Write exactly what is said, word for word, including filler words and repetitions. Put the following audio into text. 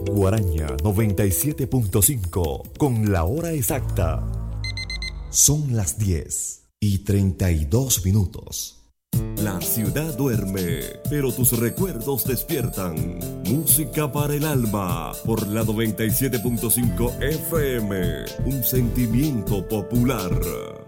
Guaraña noventa y siete punto cinco con la hora exacta. Son las diez y treinta y dos minutos. La ciudad duerme, pero tus recuerdos despiertan. Música para el alma por la noventa y siete punto cinco F M. Un sentimiento popular.